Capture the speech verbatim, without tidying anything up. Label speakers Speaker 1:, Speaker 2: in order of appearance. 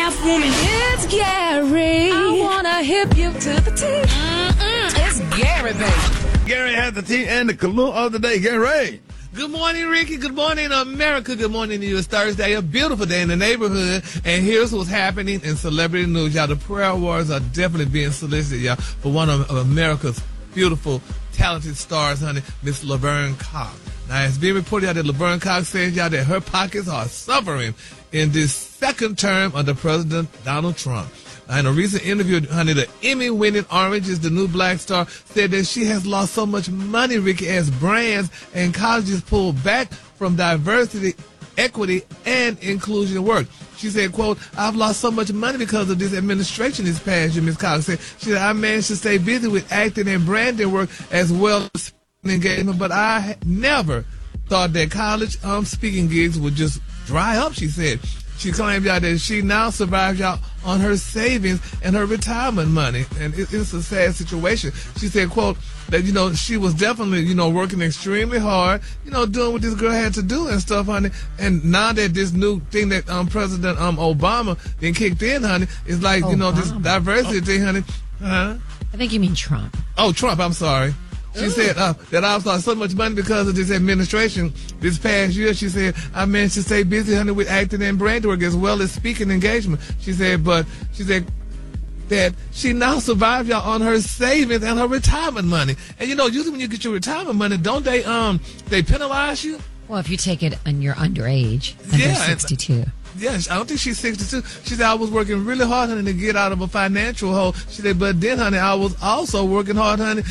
Speaker 1: half woman.
Speaker 2: It's Gary.
Speaker 1: I wanna hip you to the T.
Speaker 2: Mm-mm, it's Gary, baby.
Speaker 3: Gary has the tea and the cologne of the day. Gary.
Speaker 4: Good morning, Ricky. Good morning, America. Good morning to you. It's Thursday, a beautiful day in the neighborhood. And here's what's happening in celebrity news. Y'all, the prayer awards are definitely being solicited, y'all, for one of America's beautiful, talented stars, honey, Miss Laverne Cox. Now, it's being reported out that Laverne Cox says, y'all, that her pockets are suffering in this second term under President Donald Trump. In a recent interview, honey, the Emmy-winning Orange is the New Black star said that she has lost so much money, Ricky, as brands and colleges pull back from diversity, equity, and inclusion work. She said, quote, I've lost so much money because of this administration this past year, Miz Cox said. She said, I managed to stay busy with acting and branding work as well as engagement, but I never thought that college um, speaking gigs would just dry up, she said. She claimed, y'all, that she now survives, y'all, on her savings and her retirement money. And it, it's a sad situation. She said, quote, that, you know, she was definitely, you know, working extremely hard, you know, doing what this girl had to do and stuff, honey. And now that this new thing that um, President um, Obama then kicked in, honey, is like, Obama. you know, this diversity oh. thing, honey. Huh?
Speaker 2: I think you mean Trump.
Speaker 4: Oh, Trump, I'm sorry. She Ooh. said uh, that I've lost so much money because of this administration this past year. She said, I managed to stay busy, honey, with acting and brand work as well as speaking engagement. She said, but she said that she now survives, y'all, on her savings and her retirement money. And, you know, usually when you get your retirement money, don't they um they penalize you?
Speaker 2: Well, if you take it and you're underage, under
Speaker 4: yeah,
Speaker 2: sixty-two.
Speaker 4: Yeah, I don't think she's sixty-two. She said, I was working really hard, honey, to get out of a financial hole. She said, but then, honey, I was also working hard, honey,